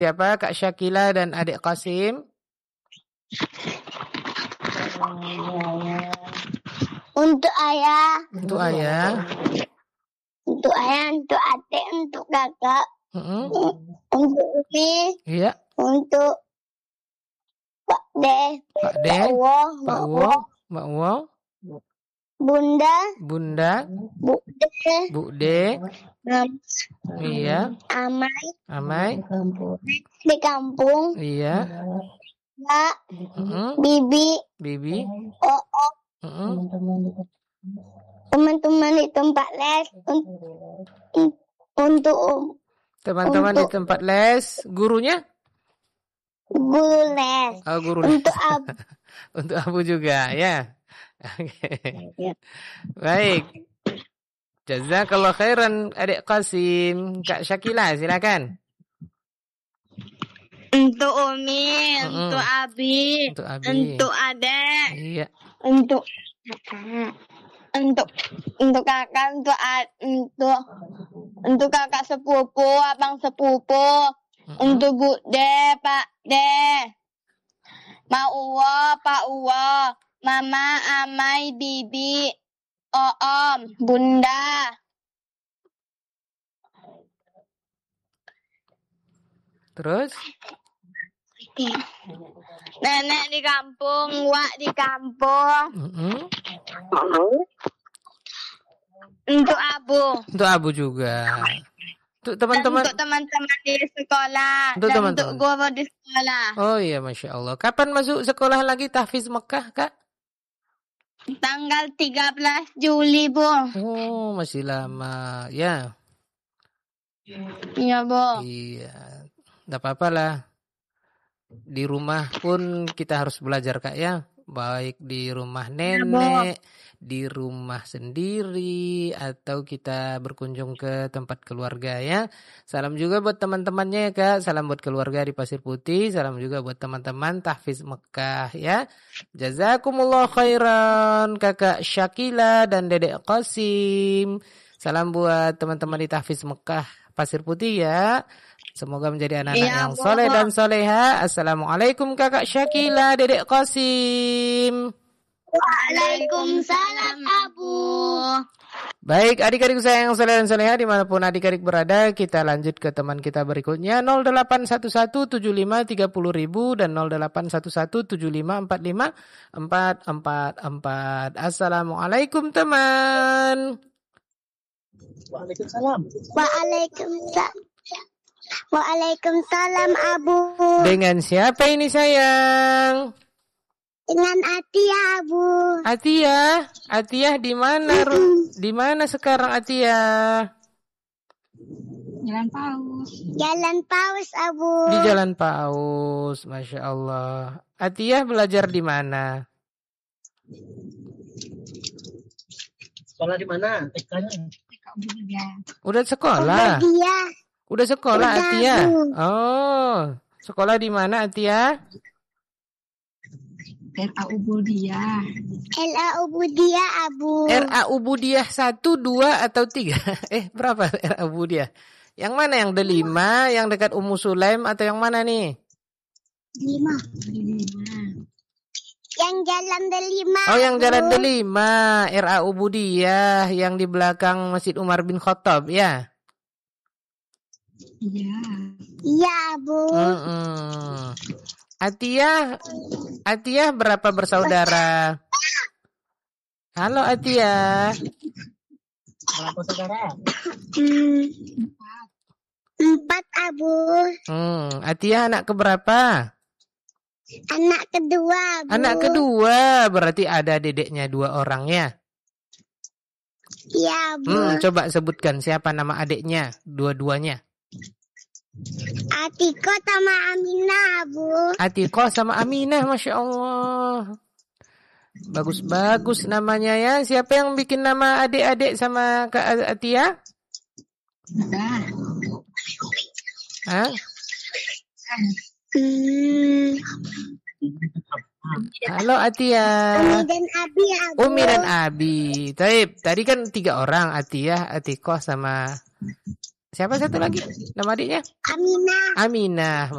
Siapa? Kak Syakila dan adik Qasim. Untuk ayah. Untuk ayah. Untuk ayah, untuk adik, untuk kakak. Untuk Umi. Iya. Untuk Pak De. Pak De. Pak Uwo. Mbak Uwo. Bunda. Bu De. Iya. Amai. Di kampung. Iya. Mbak. Bibi. Teman-teman di tempat les. Untuk teman-teman di tempat les. Gurunya? Guru les. Oh, guru les. Untuk Abu. Untuk Abu juga, ya. Okay. Baik. Jazakallah khairan adik Qasim. Kak Syakila, silakan. Untuk Umi, untuk Abi, untuk adek, iya. Untuk kakak, untuk kakak sepupu, abang sepupu, untuk Bu De, Pak De, Ma Uwo, Pak Uwo, Mama, Amai, Bibi, Om, Bunda. Terus? Nenek di kampung, Wak di kampung. Untuk Abu. Untuk Abu juga. Untuk teman-teman. Untuk teman-teman di sekolah. Untuk teman-teman. Untuk guru di sekolah. Oh iya, Masya Allah. Kapan masuk sekolah lagi tahfiz Mekah, Kak? Tanggal 13 Juli, Bu. Oh, masih lama. Ya. Iya, Bu. Iya. Tidak apa-apa lah. Di rumah pun kita harus belajar, Kak, ya. Baik di rumah nenek, di rumah sendiri, atau kita berkunjung ke tempat keluarga, ya. Salam juga buat teman-temannya, ya, Kak. Salam buat keluarga di Pasir Putih. Salam juga buat teman-teman tahfiz Mekah, ya. Jazakumullah khairan, Kakak Syakila dan Dedek Qasim. Salam buat teman-teman di tahfiz Mekah Pasir Putih, ya. Semoga menjadi anak-anak yang soleh dan soleha. Assalamualaikum Kakak Syakila, Dedek Qasim. Waalaikumsalam, Abu. Baik, adik-adik saya yang soleh dan soleha, dimanapun adik-adik berada, kita lanjut ke teman kita berikutnya. 08117530.000 dan 0811754544. Assalamualaikum teman. Waalaikumsalam. Waalaikumsalam, Abu. Dengan siapa ini sayang? Dengan Atia, Abu. Atia di mana? Di mana sekarang Atia? Jalan Paus, Abu. Di Jalan Paus, Masya Allah. Atia belajar di mana? Sekolah di mana? TK-nya? Udah sekolah? Udah sekolah Atia? Oh, sekolah di mana Atia? RA Ubudiyah. Abu. RA Ubudiyah 1, 2 atau 3? Berapa RA Ubudiyah? Yang mana, yang delima, yang dekat Ummu Sulaim, atau yang mana nih? 5. Yang jalan delima. Oh, yang jalan delima, RA Ubudiyah, yang di belakang Masjid Umar bin Khattab, ya? Iya, Abu. Atia berapa bersaudara? Halo Atia. Berapa saudara? 4, Abu. Atia anak keberapa? Anak kedua, Bu. Anak kedua, berarti ada dedeknya 2 orang, ya? Iya, Bu. Coba sebutkan siapa nama adiknya, dua-duanya. Atiko sama Aminah, Bu. Atiko sama Aminah, Masya Allah. Bagus-bagus namanya, ya. Siapa yang bikin nama adik-adik sama Kak Atia? Hah? Halo Atia. Umi dan Abi, Abu. Umi dan Abi. Tadi kan 3 orang, Atia, Atiko sama Siapa satu lagi nama adiknya? Aminah. Aminah.